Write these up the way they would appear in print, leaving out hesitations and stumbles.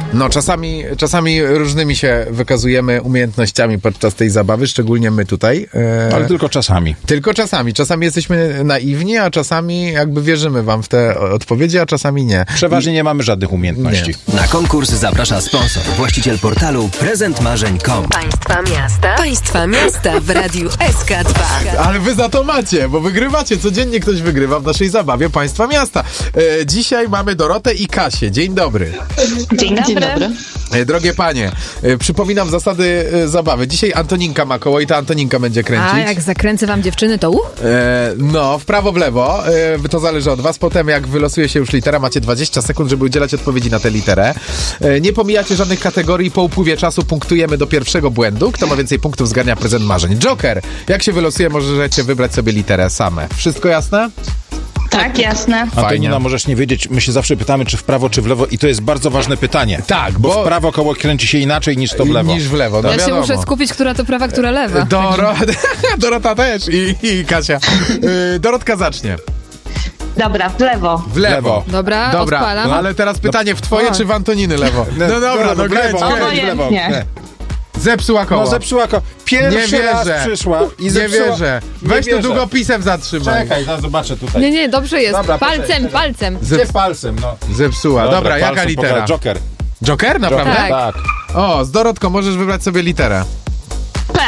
No, czasami różnymi się wykazujemy umiejętnościami podczas tej zabawy, szczególnie my tutaj. Ale tylko czasami. Tylko czasami. Czasami jesteśmy naiwni, a czasami jakby wierzymy wam w te odpowiedzi, a czasami nie. Przeważnie nie mamy żadnych umiejętności. Na konkurs zaprasza sponsor, właściciel portalu prezentmarzeń.com. Państwa miasta w Radiu SK2. Ale wy za to macie, bo wygrywacie. Codziennie ktoś wygrywa w naszej zabawie Państwa Miasta. Dzisiaj mamy Dorotę i Kasię. Dzień dobry. Dzień dobry. Drogie panie, przypominam zasady zabawy. Dzisiaj Antoninka ma koło i ta Antoninka będzie kręcić. A jak zakręcę wam dziewczyny, to No, w prawo, w lewo. To zależy od was. Potem jak wylosuje się już litera, macie 20 sekund, żeby udzielać odpowiedzi na tę literę. Nie pomijacie żadnych kategorii. Po upływie czasu punktujemy do pierwszego błędu. Kto ma więcej punktów, zgarnia prezent marzeń. Joker, jak się wylosuje, możecie wybrać sobie literę same. Wszystko jasne? Tak, jasne. Antonina, możesz nie wiedzieć, my się zawsze pytamy, czy w prawo, czy w lewo i to jest bardzo ważne pytanie. Tak, bo w prawo koło kręci się inaczej niż to w lewo. Niż w lewo, no ja wiadomo. się muszę skupić, która to prawa, która lewa. Dorota też i Kasia. Dorotka zacznie. Dobra, w lewo. W lewo. Dobra, odpalam. No, ale teraz pytanie, w twoje czy w Antoniny lewo? No dobra, no kręć. W lewo. Nie. Zepsuła koło. No zepsuła koło. Pierwszy raz przyszła i zepsuła. Nie wierzę. Weź to długopisem zatrzymaj. Czekaj, zobaczę tutaj. Nie, dobrze jest. Dobra, palcem. Gdzie palcem, no. Zepsuła. Dobra, jaka litera? Joker. Joker? Naprawdę? Tak. O, z Dorotką możesz wybrać sobie literę. P.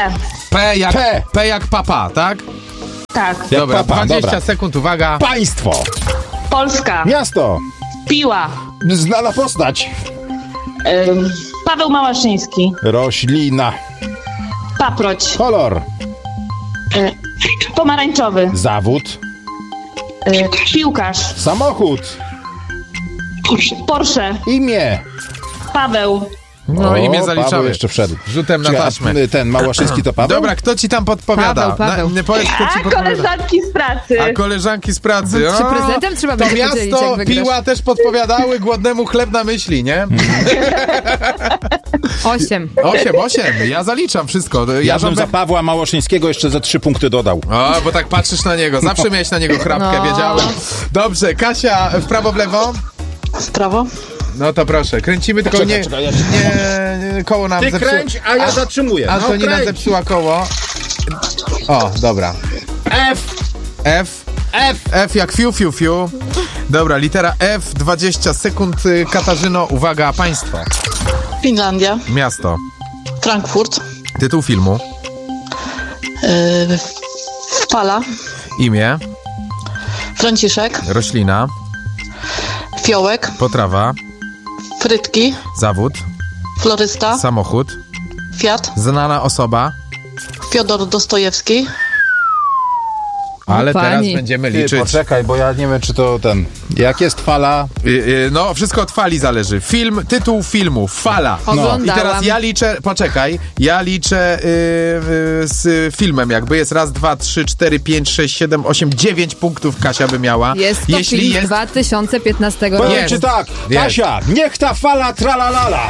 P jak papa, tak? Tak. Dobra, papa, 20 sekund, uwaga. Państwo. Polska. Miasto. Piła. Znana postać. Paweł Małaszyński. Roślina. Paproć. Kolor. Pomarańczowy. Zawód. Piłkarz. Samochód. Porsche. Imię. Paweł. No imię Paweł zaliczamy. jeszcze wszedł. Rzutem na taśmę. Ten Małaszyński to Paweł? Dobra, kto ci tam podpowiada? Paweł. Nie powiedz, kto ci podpowiada. Koleżanki z pracy. A koleżanki z pracy. Czy prezentem trzeba To będzie podzielić, miasto, jak wygrasz? Piła też podpowiadały, głodnemu chleb na myśli, nie? 8. 8, ja zaliczam wszystko. Ja bym za Pawła Małaszyńskiego jeszcze ze 3 punkty dodał. O, bo tak patrzysz na niego. Zawsze miałeś na niego chrapkę, No. wiedziałem. Dobrze, Kasia, w prawo, w lewo? W prawo? No to proszę, kręcimy, tylko Czekaj, nie koło nam Ty zepsuło. kręć, a ja zatrzymuję. Antonina zepsuła koło. O, dobra. F jak fiu. Dobra, litera F, 20 sekund. Katarzyno, uwaga, państwo. Finlandia. Miasto. Frankfurt. Tytuł filmu. Fala. Imię. Franciszek. Roślina. Fiołek. Potrawa. Frytki. Zawód. Florysta. Samochód. Fiat. Znana osoba. Fiodor Dostojewski. Ale teraz pani. będziemy Ty, liczyć. poczekaj, bo ja nie wiem, czy to ten... Jak jest fala? No, wszystko od fali zależy. Tytuł filmu, fala. Oglądałam. I teraz ja liczę, ja liczę z filmem jakby. Jest 1, 2, 3, 4, 5, 6, 7, 8, 9 punktów Kasia by miała. Jest to film z 2015 roku. Powiem ci tak, Kasia, niech ta fala tralalala.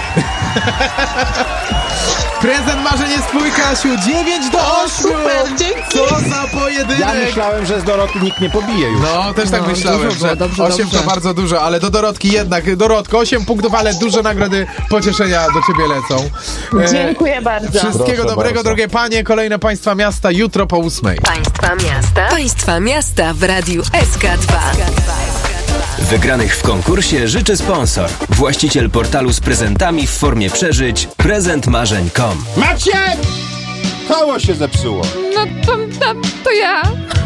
Prezent marzeń jest twój, Kasiu. 9 do 8. Super, dzięki. Co za pojedynek. Ja myślałem, że z Doroty nikt nie pobije już. No, też tak No, myślałem, dużo było, że dobrze, 8 to dobrze. bardzo dużo, ale do Dorotki jednak. Dorotko, 8 punktów, ale duże nagrody pocieszenia do ciebie lecą. Dziękuję bardzo. Wszystkiego Proszę dobrego, bardzo. drogie panie. Kolejne Państwa Miasta jutro po 8. Państwa miasta w Radiu SK2. Wygranych w konkursie życzy sponsor, właściciel portalu z prezentami w formie przeżyć prezentmarzeń.com. Maciek! Koło się zepsuło. No to ja.